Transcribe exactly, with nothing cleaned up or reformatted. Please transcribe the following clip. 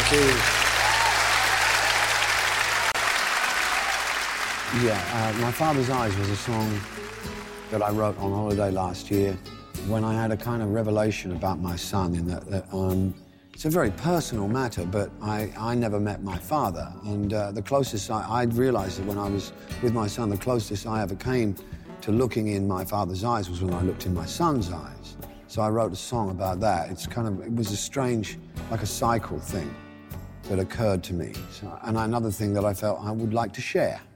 Cheers. Yeah, uh, My Father's Eyes was a song that I wrote on holiday last year when I had a kind of revelation about my son in that, that um, it's a very personal matter, but I, I never met my father. And uh, the closest I, I realized that when I was with my son, the closest I ever came to looking in my father's eyes was when I looked in my son's eyes. So I wrote a song about that. It's kind of, it was a strange, like a cycle thing that occurred to me. So, and another thing that I felt I would like to share.